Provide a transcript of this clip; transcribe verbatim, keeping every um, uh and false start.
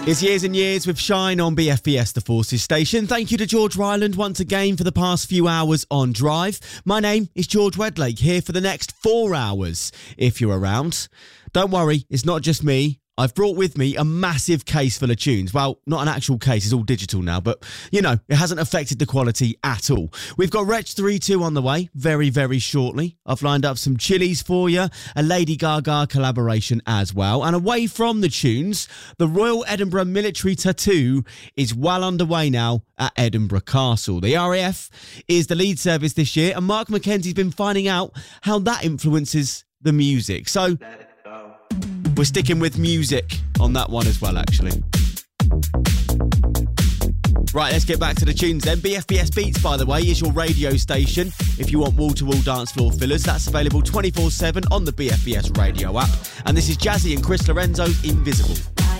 It's Years and Years with Shine on B F B S, the Forces station. Thank you to George Ryland once again for the past few hours on Drive. My name is George Wedlake, here for the next four hours, if you're around. Don't worry, it's not just me. I've brought with me a massive case full of tunes. Well, not an actual case, it's all digital now, but, you know, it hasn't affected the quality at all. We've got Wretch three two on the way very, very shortly. I've lined up some chilies for you, a Lady Gaga collaboration as well. And away from the tunes, the Royal Edinburgh Military Tattoo is well underway now at Edinburgh Castle. The R A F is the lead service this year, and Mark Mackenzie's been finding out how that influences the music. So we're sticking with music on that one as well, actually. Right, let's get back to the tunes then. B F B S Beats, by the way, is your radio station. If you want wall-to-wall dance floor fillers, that's available twenty-four seven on the B F B S radio app. And this is Jazzy and Chris Lorenzo's Invisible.